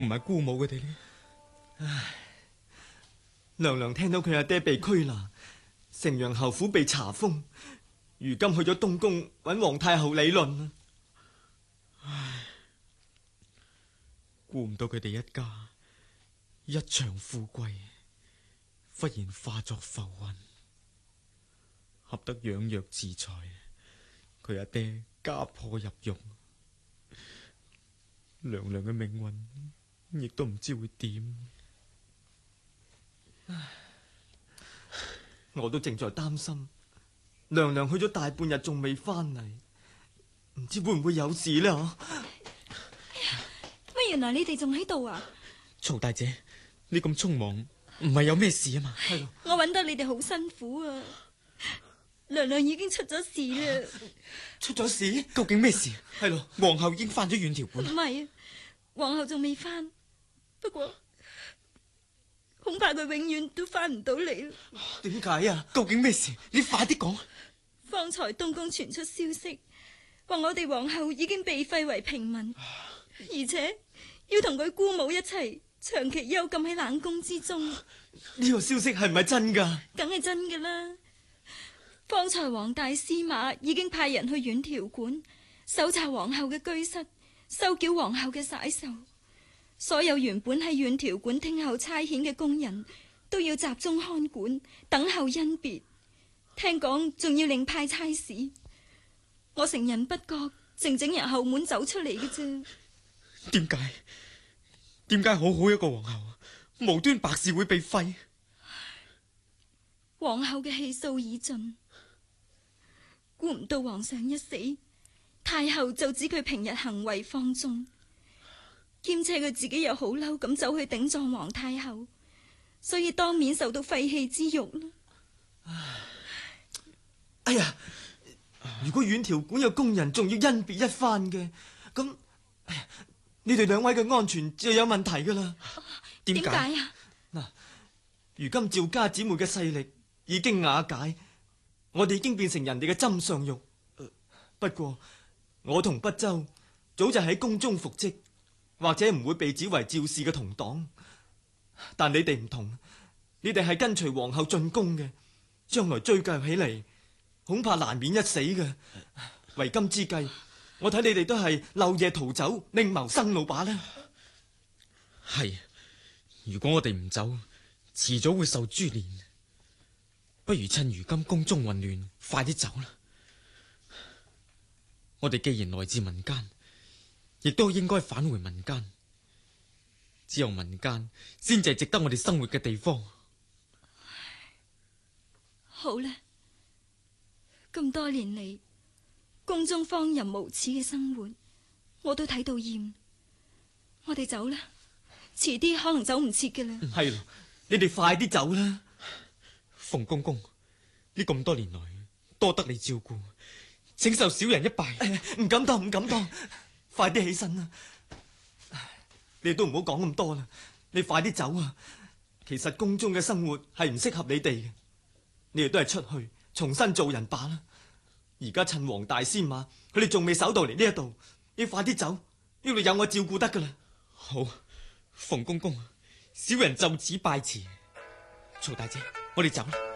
唔係姑母佢哋呢？ 唉，娘娘聽到佢阿爹被拘拿，城陽侯府被查封，如今去咗東宮揾皇太后理論啦。 唉，估唔到佢哋一家一場富貴，忽然化作浮雲，合得養育自財，佢阿爹家破入獄，娘娘嘅命運亦都唔知會點。 我都正在擔心，娘娘去咗大半日仲未翻嚟，唔知會唔會有事呢？ 乜原來你哋仲喺度啊？ 曹大姐，你咁匆忙，唔係有咩事啊嘛？ 係我揾得你哋好辛苦啊！娘娘已經出咗事啦。 出咗事？ 究竟咩事？ 係咯， 皇后已經翻咗遠條館。 唔係啊，皇后仲未翻，不過恐怕佢永遠都翻唔到嚟。 點解啊？ 究竟咩事？你快啲講。 方才東宮傳出消息，話我哋皇后已經被廢為平民，而且要同佢姑母一齊長期幽禁喺冷宮之中。 呢個消息係唔係真噶？ 梗係真㗎啦！方才黃大司馬已經派人去遠條館搜查皇后嘅居室，收繳皇后嘅璽繡。所有原本喺遠條館聽候差遣嘅工人都要集中看管，等候甄別。聽講仲要另派差使。我成人不覺，靜靜由後門走出嚟嘅啫。 點解？點解好好一個皇后，無端白事會被廢？ 皇后嘅氣數已盡，估唔到皇上一死，太后就指佢平日行為放縱，兼且佢自己又好嬲咁走去頂撞皇太后，所以當面受到廢棄之辱啦。 哎呀，如果遠條館有工人仲要甄別一番嘅，咁，哎呀，你哋兩位嘅安全就有問題噶啦。 點解啊？ 嗱，如今趙家姊妹嘅勢力已經瓦解，我哋已經變成人哋嘅針上肉。不過我同不周早就喺宮中復職，或者唔會被指為趙氏嘅同黨。但你哋唔同，你哋係跟隨皇后進宮嘅，將來追究起嚟，恐怕難免一死嘅。為今之計，我睇你哋都係漏夜逃走，另謀生路把啦。 係，如果我哋唔走，遲早會受株連。不如趁如今宮中混亂，快啲走啦。我哋既然來自民間，亦都應該返回民間。只有民間先至係值得我哋生活嘅地方。 好啦，咁多年嚟，宮中荒淫無恥嘅生活，我都睇到厭。我哋走啦，遲啲可能走唔切嘅啦。 係咯，你哋快啲走啦。 馮公公，呢咁多年來多得你照顧，請受小人一拜。 唔敢當，唔敢當，快啲起身啦！你都唔好講咁多啦，你快啲走啊！其實宮中嘅生活係唔適合你哋嘅，你哋都係出去重新做人罷啦。而家趁黃大司馬佢哋仲未守到嚟呢一度，要快啲走，呢度有我照顧得噶啦。 好，馮公公，小人就此拜辭。曹大姐，我哋走啦。